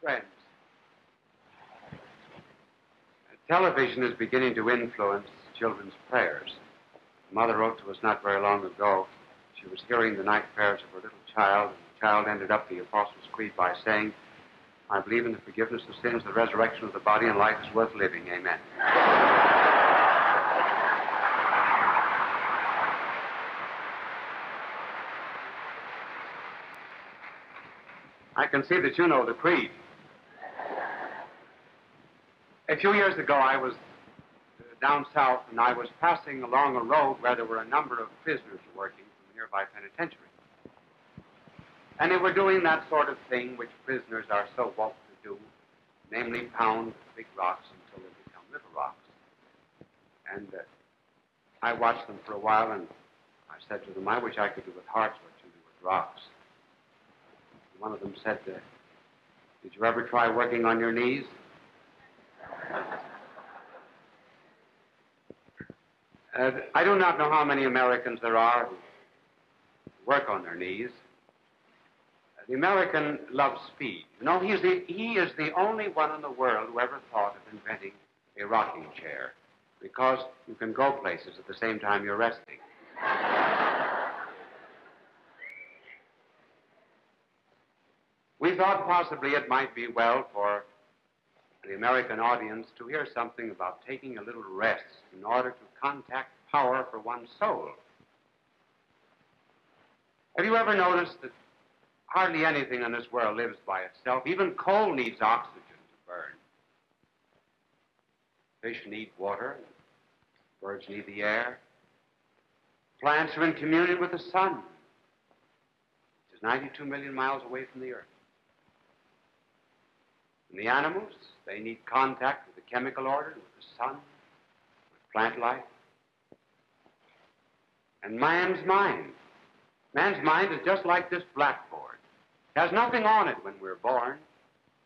Friends, television is beginning to influence children's prayers. Mother wrote to us not very long ago. She was hearing the night prayers of her little child, and the child ended up the Apostles' Creed by saying, I believe in the forgiveness of sins, the resurrection of the body, and life is worth living. Amen. I can see that you know the creed. A few years ago, I was down south, and I was passing along a road where there were a number of prisoners working from a nearby penitentiary. And they were doing that sort of thing which prisoners are so wont to do, namely pound big rocks until they become little rocks. And I watched them for a while, and I said to them, I wish I could do with hearts what you do with rocks. And one of them said, did you ever try working on your knees? I do not know how many Americans there are who work on their knees. The American loves speed. You know, he is the only one in the world who ever thought of inventing a rocking chair, because you can go places at the same time you're resting. We thought possibly it might be well for the American audience to hear something about taking a little rest in order to contact power for one's soul. Have you ever noticed that hardly anything in this world lives by itself? Even coal needs oxygen to burn. Fish need water. Birds need the air. Plants are in communion with the sun, which is 92 million miles away from the earth. And the animals, they need contact with the chemical order, with the sun, with plant life. And man's mind is just like this blackboard. It has nothing on it when we're born.